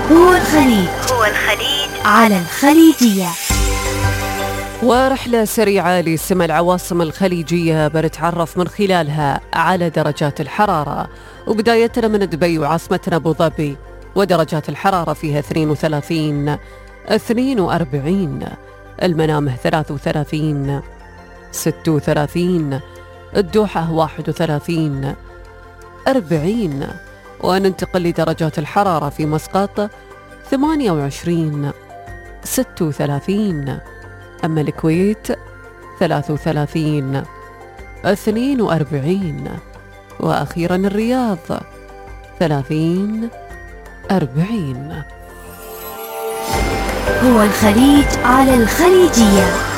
هو الخليج على الخليجية. ورحلة سريعة لسمى العواصم الخليجية بنتعرف من خلالها على درجات الحرارة، وبدايتنا من دبي وعاصمتنا أبو ظبي، ودرجات الحرارة فيها 32 42، المنامه 33 36، الدوحة 31 40. وننتقل لدرجات الحرارة في مسقط 28 36، أما الكويت 33 42، وأخيرا الرياض 30 40. هو الخليج على الخليجية.